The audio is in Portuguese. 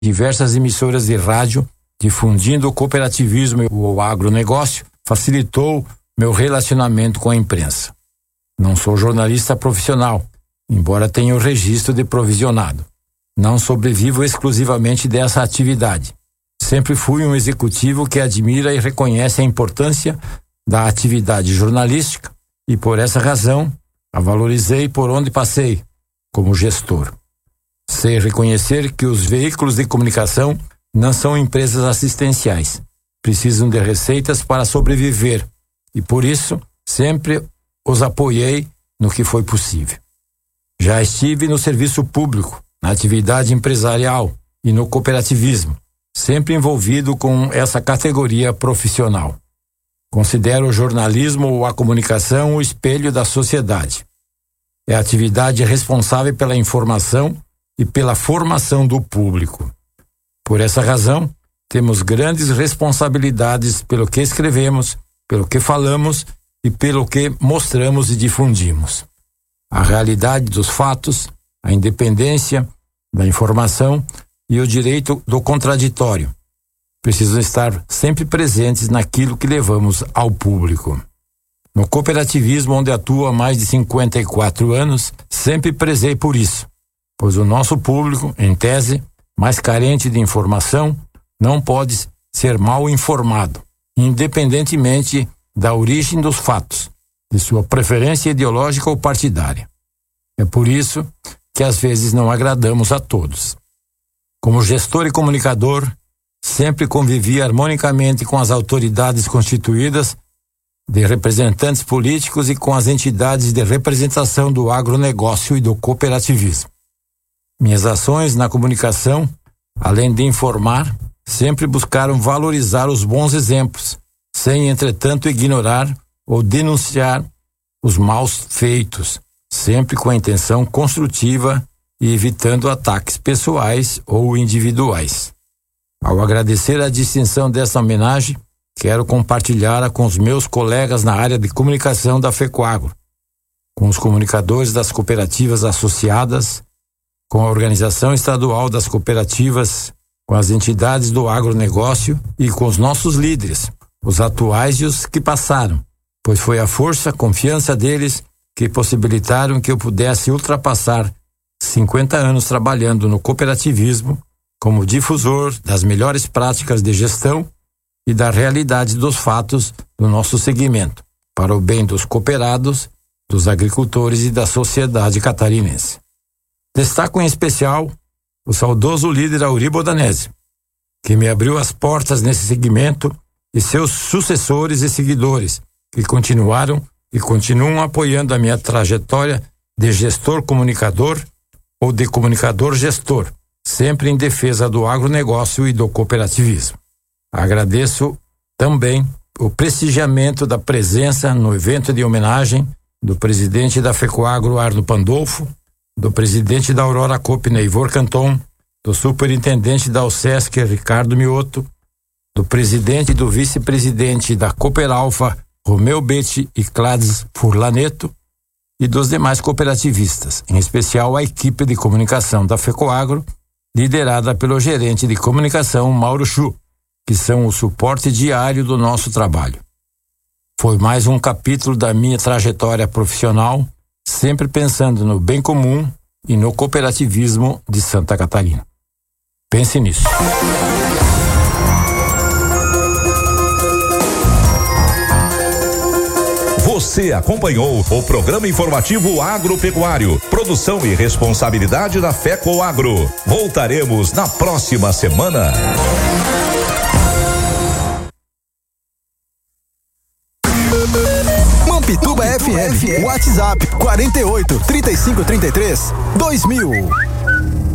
diversas emissoras de rádio difundindo o cooperativismo e o agronegócio, facilitou meu relacionamento com a imprensa. Não sou jornalista profissional, embora tenha o registro de provisionado. Não sobrevivo exclusivamente dessa atividade. Sempre fui um executivo que admira e reconhece a importância da atividade jornalística e, por essa razão, a valorizei por onde passei, como gestor. Sei reconhecer que os veículos de comunicação não são empresas assistenciais. Precisam de receitas para sobreviver e, por isso, sempre os apoiei no que foi possível. Já estive no serviço público, na atividade empresarial e no cooperativismo, sempre envolvido com essa categoria profissional. Considero o jornalismo ou a comunicação o espelho da sociedade. É a atividade responsável pela informação e pela formação do público. Por essa razão, temos grandes responsabilidades pelo que escrevemos, pelo que falamos e pelo que mostramos e difundimos. A realidade dos fatos, a independência da informação e o direito do contraditório precisam estar sempre presentes naquilo que levamos ao público. No cooperativismo, onde atuo há mais de 54 anos, sempre prezei por isso, pois o nosso público, em tese, mais carente de informação, não pode ser mal informado, independentemente da origem dos fatos, de sua preferência ideológica ou partidária. É por isso que às vezes não agradamos a todos. Como gestor e comunicador, sempre convivi harmonicamente com as autoridades constituídas de representantes políticos e com as entidades de representação do agronegócio e do cooperativismo. Minhas ações na comunicação, além de informar, sempre buscaram valorizar os bons exemplos, sem, entretanto, ignorar ou denunciar os maus feitos, sempre com a intenção construtiva e evitando ataques pessoais ou individuais. Ao agradecer a distinção dessa homenagem, quero compartilhá-la com os meus colegas na área de comunicação da FECOAGRO, com os comunicadores das cooperativas associadas, com a Organização Estadual das Cooperativas, com as entidades do agronegócio e com os nossos líderes, os atuais e os que passaram, pois foi a força, a confiança deles que possibilitaram que eu pudesse ultrapassar 50 anos trabalhando no cooperativismo como difusor das melhores práticas de gestão e da realidade dos fatos do nosso segmento, para o bem dos cooperados, dos agricultores e da sociedade catarinense. Destaco em especial o saudoso líder Auribo Danese, que me abriu as portas nesse segmento, e seus sucessores e seguidores, que continuaram e continuam apoiando a minha trajetória de gestor comunicador ou de comunicador gestor, sempre em defesa do agronegócio e do cooperativismo. Agradeço também o prestigiamento da presença no evento de homenagem do presidente da FECOAGRO, Arno Pandolfo, do presidente da Aurora Coop, Neivor Canton, do superintendente da UCESC, Ricardo Mioto, do presidente e do vice-presidente da Cooperalfa, Romeu Betti e Clades Furlaneto, e dos demais cooperativistas, em especial a equipe de comunicação da FECOAGRO, liderada pelo gerente de comunicação Mauro Chu, que são o suporte diário do nosso trabalho. Foi mais um capítulo da minha trajetória profissional, sempre pensando no bem comum e no cooperativismo de Santa Catarina. Pense nisso. Você acompanhou o programa informativo agropecuário, produção e responsabilidade da FECOAGRO. Voltaremos na próxima semana. Mampituba FM, WhatsApp 48 3533 2000.